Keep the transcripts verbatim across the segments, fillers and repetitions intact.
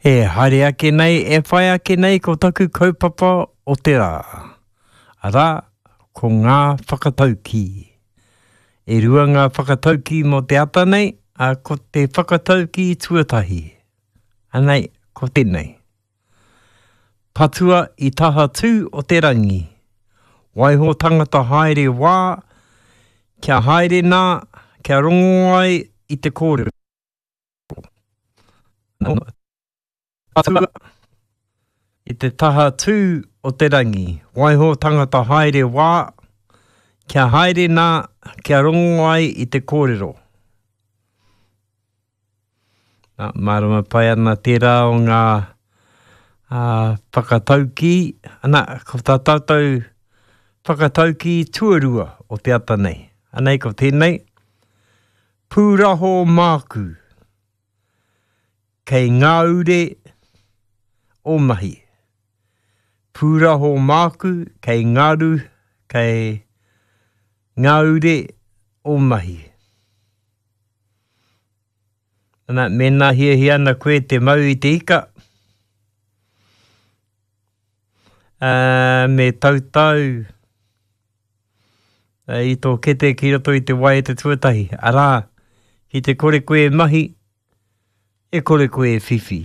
He haere ake nei, e whai ake nei ko taku kaupapa o te rā. Ara, ko ngā whakatauki. E rua ngā whakatauki mo te ata nei, a ko te whakatauki tuatahi. Anei, ko tēnei. Patua i taha tū o te rangi. Waiho tangata haere wā, kia haere nā, kia rongo ai i te kōrero. Patua i te taha tū o te rangi. Waiho tangata haere wā, kia haere nā, kia rongo ai i te kōrero. Nā, marama pai ana tērā o ngā uh, whakatauki. Ana, ko tā tātou whakatauki tuarua o te ata nei. Anei ko tēnei. Pūraho māku. Kei ngāure o mahi. Pūraho māku, kei ngaru, kei ngāure o mahi. Ana, mena hia hia ana koe te mau i te ika. Uh, me tautau. Uh, I tō kete ki roto i te wai te tuatahi. Arā, ki te kore koe mahi, e kore koe whiwhi.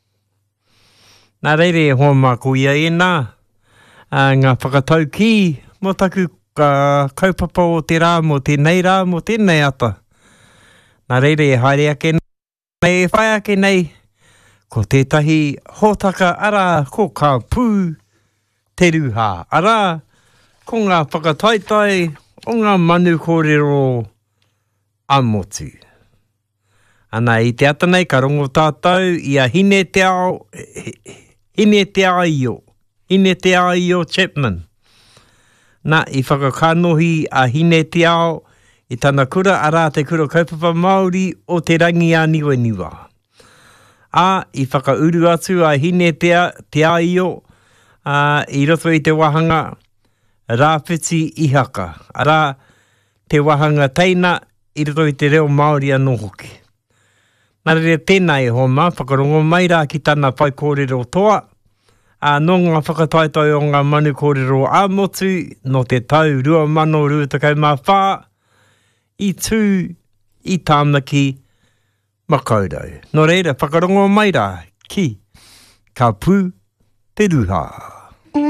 Nā reire e hoa māku ia e nā. Uh, ngā whakatauki mo taku uh, kaupapa o te rā, mo tēnei rā, mo tēnei ata. Nā reire e haere ake nei, e whai ake nei, ko tētahi hōtaka ara, ko ka pū te ruha. Ara, ko ngā whakataitai o ngā manu kōrero a motu. Ana i te ata nei, ka rongo tātou, ia hine te ao, hine te aio, hine te aio Chapman. Nā, i whakakanohi a hine te ao, i tana kura, arā te kura kaupapa Māori o te rangi a niwa niwa. A, i whakauru atu a hine te, te aio, a, i roto i te wahanga, rāwhiti ihaka. Arā, te wahanga teina, i roto i te reo Māori anō hoki. Nā rere tēnei homa, whakarongo mai rā ki tāna whai kōrero toa. A, no ngā whakataitai o ngā manu kōrero a motu, no te tau rua mano rua takau mā whā, i tū, i tāmaki, makaurau. No reira, whakarongo mai rā ki, ka pū te ruha.